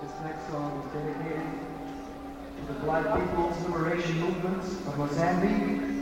This next song is dedicated to the Black People's Liberation Movement of Mozambique